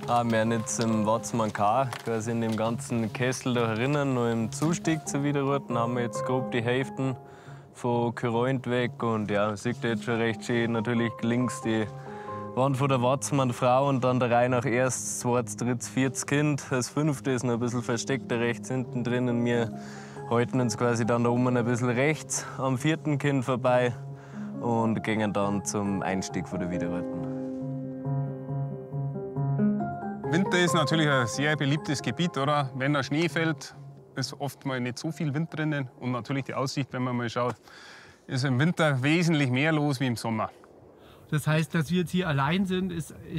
Wir werden jetzt im Watzmann K, quasi in dem ganzen Kessel da herinnen, noch im Zustieg zur Widerruten, haben wir jetzt grob die Hälften von Kyroint weg. Und ja, man sieht jetzt schon recht schön, natürlich links die Wand von der Watzmann-Frau und dann der Reihe nach erstes, zweites, drittes, viertes Kind. Das fünfte ist noch ein bisschen versteckter rechts hinten drin. Und wir halten uns quasi dann da oben ein bisschen rechts am vierten Kind vorbei und gehen dann zum Einstieg von der Widerruten. Winter ist natürlich ein sehr beliebtes Gebiet, oder? Wenn da Schnee fällt, ist oft mal nicht so viel Wind drinnen. Und natürlich die Aussicht, wenn man mal schaut, ist im Winter wesentlich mehr los wie im Sommer. Das heißt, dass wir jetzt hier allein sind, ist